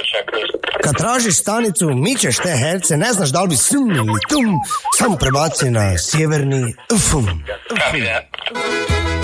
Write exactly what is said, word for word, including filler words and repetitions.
Kad tražiš stanicu, mičeš te herce, ne znaš da li bi sum ili tum, samo prebaci na sjeverni ufum. Ufum.